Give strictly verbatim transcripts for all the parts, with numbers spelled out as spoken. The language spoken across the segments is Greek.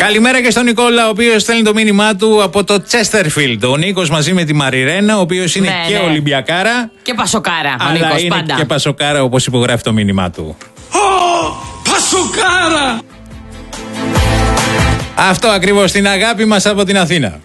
Καλημέρα και στον Νικόλα, ο οποίος στέλνει το μήνυμά του από το Τσέστερφιλντ. Ο Νίκος μαζί με τη Μαριρένα, ο οποίος είναι ναι, και ναι. Ολυμπιακάρα. Και Πασοκάρα. Ο αλλά Νίκος, είναι πάντα. και Πασοκάρα, όπως υπογράφει το μήνυμά του. Oh, Πασοκάρα! Αυτό ακριβώς, την αγάπη μας από την Αθήνα.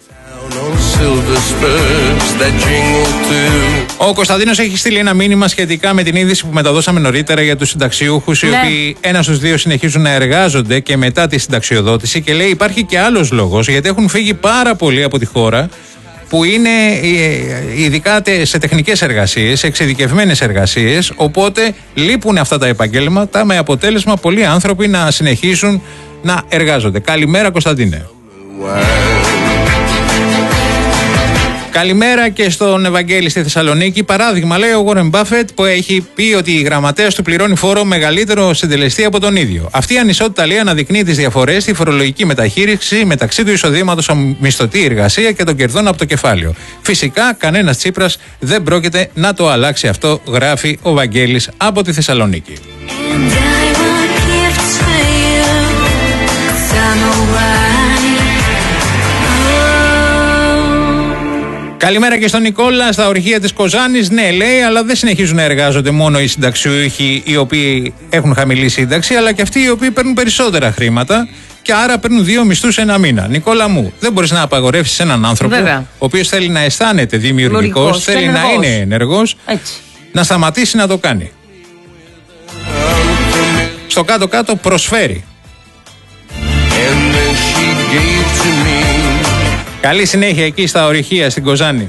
Ο Κωνσταντίνος έχει στείλει ένα μήνυμα σχετικά με την είδηση που μεταδώσαμε νωρίτερα για τους συνταξιούχους, ναι. οι οποίοι ένα στους δύο συνεχίζουν να εργάζονται και μετά τη συνταξιοδότηση, και λέει υπάρχει και άλλος λόγος, γιατί έχουν φύγει πάρα πολλοί από τη χώρα που είναι ειδικά σε τεχνικές εργασίες, σε εξειδικευμένες εργασίες, οπότε λείπουν αυτά τα επαγγέλματα με αποτέλεσμα πολλοί άνθρωποι να συνεχίσουν να εργάζονται. Καλημέρα Κωνσταντίνε. Καλημέρα και στον Ευαγγέλη στη Θεσσαλονίκη. Παράδειγμα, λέει ο Warren Buffett, που έχει πει ότι η γραμματέας του πληρώνει φόρο μεγαλύτερο συντελεστή από τον ίδιο. Αυτή η ανισότητα, λέει, αναδεικνύει τις διαφορές στη φορολογική μεταχείριση μεταξύ του εισοδήματος από μισθωτή εργασία και των κερδών από το κεφάλαιο. Φυσικά, κανένας Τσίπρας δεν πρόκειται να το αλλάξει αυτό, γράφει ο Βαγγέλης από τη Θεσσαλονίκη. Καλημέρα και στον Νικόλα στα ορυχεία της Κοζάνης. Ναι, λέει, αλλά δεν συνεχίζουν να εργάζονται μόνο οι συνταξιούχοι οι οποίοι έχουν χαμηλή σύνταξη, αλλά και αυτοί οι οποίοι παίρνουν περισσότερα χρήματα και άρα παίρνουν δύο μισθούς ένα μήνα. Νικόλα μου, δεν μπορείς να απαγορεύσεις έναν άνθρωπο, βέβαια, ο οποίος θέλει να αισθάνεται δημιουργικός, θέλει ενεργός. να είναι ενεργός, έτσι. να σταματήσει να το κάνει. Στο κάτω-κάτω προσφέρει. Καλή συνέχεια εκεί στα ορυχεία στην Κοζάνη.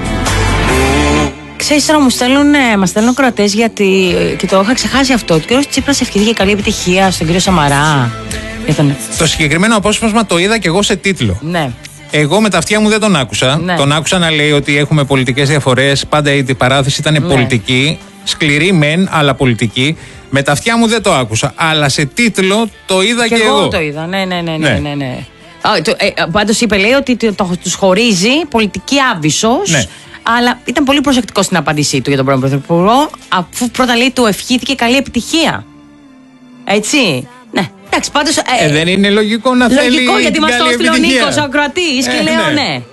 Ξέρεις τώρα, μου στέλνουν, μας στέλνουν κροατές, γιατί και το είχα ξεχάσει αυτό. Ο κ. Τσίπρας ευχήθηκε καλή επιτυχία στον κύριο Σαμαρά. Τον... Το συγκεκριμένο απόσπασμα το είδα και εγώ σε τίτλο. Ναι. Εγώ με τα αυτιά μου δεν τον άκουσα. Ναι. Τον άκουσα να λέει ότι έχουμε πολιτικές διαφορές. Πάντα η παράθεση ήταν ναι. πολιτική. Σκληρή μεν, αλλά πολιτική. Με τα αυτιά μου δεν το άκουσα. Αλλά σε τίτλο το είδα και, και εγώ. εγώ το είδα. Ναι, ναι, ναι, ναι, ναι, ναι. Ε, πάντως είπε, λέει, ότι τους χωρίζει πολιτική άβυσσος, ναι. αλλά ήταν πολύ προσεκτικός στην απάντησή του για τον πρώην Πρωθυπουργό, αφού πρώτα, λέει, του ευχήθηκε καλή επιτυχία. Έτσι. Ναι. Εντάξει, πάντως, ε, ε, δεν είναι λογικό να λογικό, θέλει λογικό, γιατί μας το έστειλε ο Νίκος, ο ακροατής, ε, και λέω ναι. ναι.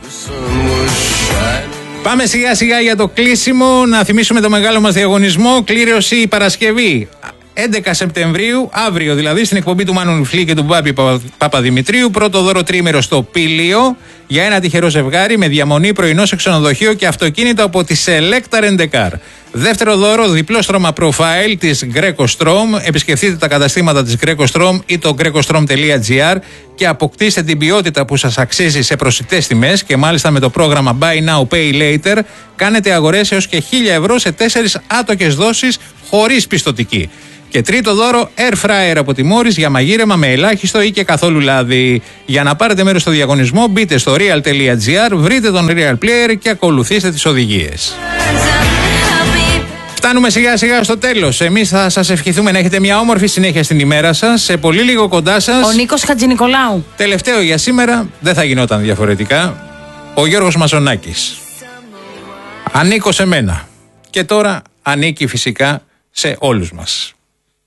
Πάμε σιγά σιγά για το κλείσιμο. Να θυμίσουμε το μεγάλο μας διαγωνισμό. Κλήρωση η Παρασκευή έντεκα Σεπτεμβρίου, αύριο δηλαδή, στην εκπομπή του Μάνου Νιφλή και του Μπάμπη Παπαδημητρίου. Πρώτο δώρο τρίμερο στο Πήλιο για ένα τυχερό ζευγάρι με διαμονή, πρωινό σε ξενοδοχείο και αυτοκίνητο από τη Selecta Rent-A-Car. Δεύτερο δώρο, διπλό στρώμα profile της Greco-Strom. Επισκεφτείτε τα καταστήματα της Greco-Strom ή το greco-strom τελεία gr και αποκτήστε την ποιότητα που σας αξίζει σε προσιτές τιμές, και μάλιστα με το πρόγραμμα Buy Now Pay Later κάνετε αγορές έως και χίλια ευρώ σε τέσσερις άτοκες δόσεις χωρίς πιστωτική. Και τρίτο δώρο, air fryer από τη Μόρις για μαγείρεμα με ελάχιστο ή και καθόλου λάδι. Για να πάρετε μέρος στο διαγωνισμό, μπείτε στο real τελεία gr, βρείτε τον Real Player και ακολουθήστε τις οδηγίες. Φτάνουμε σιγά σιγά στο τέλος. Εμείς θα σας ευχηθούμε να έχετε μια όμορφη συνέχεια στην ημέρα σας. Σε πολύ λίγο κοντά σας, ο Νίκος Χατζηνικολάου. Τελευταίο για σήμερα, δεν θα γινόταν διαφορετικά, ο Γιώργος Μαζονάκης. Ανήκω σε μένα. Και τώρα ανήκει φυσικά σε όλους μας.